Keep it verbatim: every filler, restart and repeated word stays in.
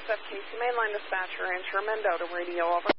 S F K C mainline dispatcher, enter Mendota radio, over.